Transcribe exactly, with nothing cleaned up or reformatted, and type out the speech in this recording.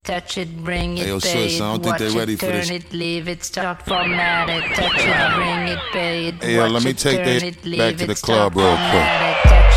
Touch it, bring it, Hey, yo, pay sis, it, I don't think watch they ready it, for turn this. it, leave it, start formatted. Touch it, bring it, pay it, Hey, yo, watch let me it, take turn that it, back leave to it, the start club real quick. formatted.